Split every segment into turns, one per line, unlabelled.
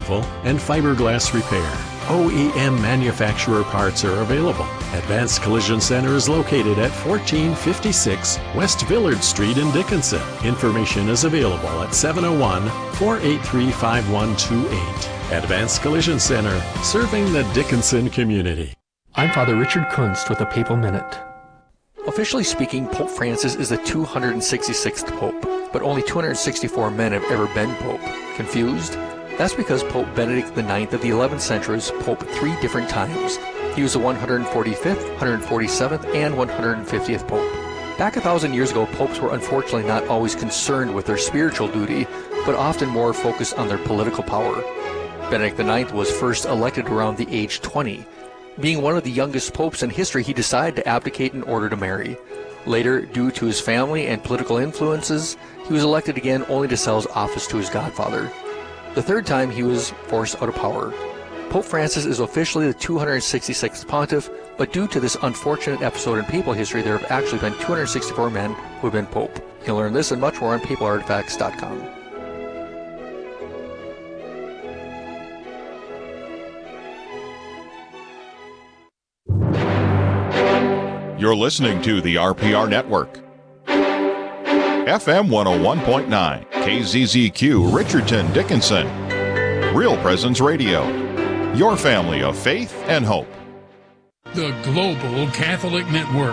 removal, and fiberglass repair. OEM manufacturer parts are available. Advanced Collision Center is located at 1456 West Villard Street in Dickinson. Information is available at 701-483-5128. Advanced Collision Center, serving the Dickinson community.
I'm Father Richard Kunst with the Papal Minute.
Officially speaking, Pope Francis is the 266th Pope, but only 264 men have ever been Pope. Confused? That's because Pope Benedict IX of the 11th century was Pope 3 different times. He was the 145th, 147th, and 150th Pope. Back 1,000 years ago, popes were unfortunately not always concerned with their spiritual duty, but often more focused on their political power. Benedict IX was first elected around the age 20. Being one of the youngest popes in history, he decided to abdicate in order to marry. Later, due to his family and political influences, he was elected again only to sell his office to his godfather. The third time, he was forced out of power. Pope Francis is officially the 266th pontiff, but due to this unfortunate episode in papal history, there have actually been 264 men who have been pope. You'll learn this and much more on papalartifacts.com.
You're listening to the RPR Network. FM 101.9, KZZQ, Richardson, Dickinson. Real Presence Radio. Your family of faith and hope.
The Global Catholic Network.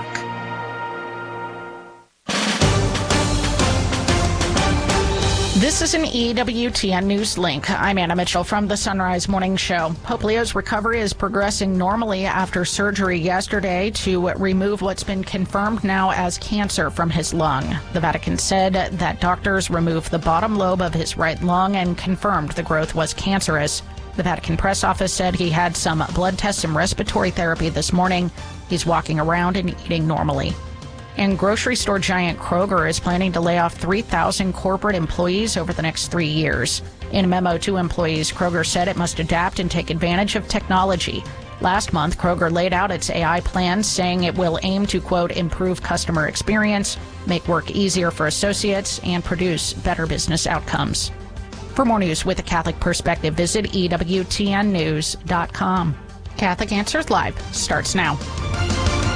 This is an EWTN News Link. I'm Anna Mitchell from the Sunrise Morning Show. Pope Leo's recovery is progressing normally after surgery yesterday to remove what's been confirmed now as cancer from his lung. The Vatican said that doctors removed the bottom lobe of his right lung and confirmed the growth was cancerous. The Vatican press office said he had some blood tests and respiratory therapy this morning. He's walking around and eating normally. And grocery store giant Kroger is planning to lay off 3,000 corporate employees over the next 3 years. In a memo to employees, Kroger said it must adapt and take advantage of technology. Last month, Kroger laid out its AI plan, saying it will aim to, quote, improve customer experience, make work easier for associates, and produce better business outcomes. For more news with a Catholic perspective, visit EWTNnews.com. Catholic Answers Live starts now.